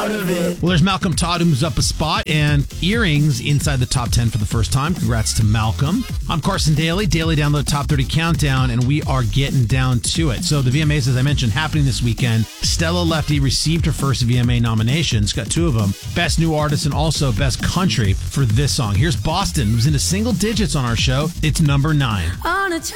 part of it. Well, there's Malcolm Todd, who moves up a spot, and Earrings inside the top 10 for the first time. Congrats to Malcolm. I'm Carson Daly, Daily Download Top 30 Countdown, and we are getting down to it. So the VMAs, as I mentioned, happening this weekend. Stella Lefty received her first VMA nomination. She's got 2 of them. Best New Artist and also Best Country for this song. Here's Boston, who's into single digits on our show. It's number 9. On a